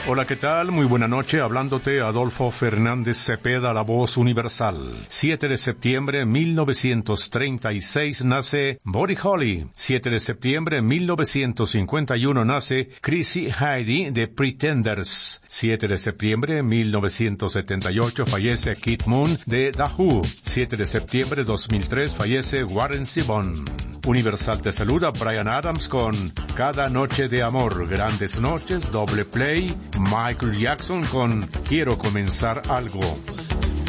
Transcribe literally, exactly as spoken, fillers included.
Hola, ¿qué tal? Muy buena noche, hablándote Adolfo Fernández Cepeda, la voz universal. siete de septiembre de mil novecientos treinta y seis nace Buddy Holly. siete de septiembre de mil novecientos cincuenta y uno nace Chrissy Hynde de Pretenders. siete de septiembre de mil novecientos setenta y ocho fallece Keith Moon de The Who. siete de septiembre de dos mil tres fallece Warren Zevon. Universal te saluda Bryan Adams con Cada Noche de Amor, Grandes Noches, Doble Play, Michael Jackson con Quiero Comenzar Algo.